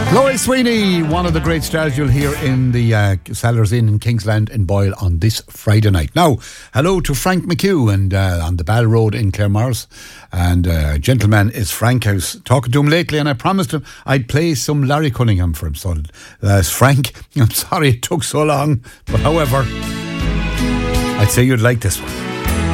Laurie Sweeney, one of the great stars you'll hear in the Sellers Inn in Kingsland in Boyle on this Friday night. Now, hello to Frank McHugh and on the Ball Road in Claremorris. And gentleman is Frank. I was talking to him lately and I promised him I'd play some Larry Cunningham for him. So, Frank, I'm sorry it took so long. But however, I'd say you'd like this one.